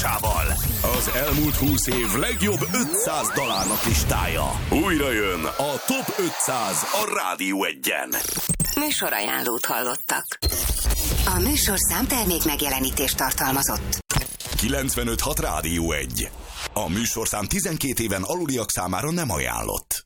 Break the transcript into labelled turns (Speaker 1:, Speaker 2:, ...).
Speaker 1: tudásával. Az elmúlt 20 év legjobb 500 dalárnak listája. Újra jön a Top 500 a Rádió Egyen.
Speaker 2: Műsorajánlót hallottak. A műsorszám termék megjelenítést tartalmazott.
Speaker 1: 95.6 Rádió 1. A műsorszám 12 éven aluliak számára nem ajánlott.